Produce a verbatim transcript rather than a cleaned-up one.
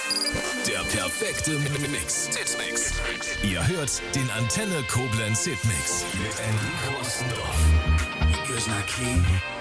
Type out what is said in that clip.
Der perfekte Mix. Hitmix. Ihr hört den Antenne Koblenz Hitmix mit Enrico Dorf.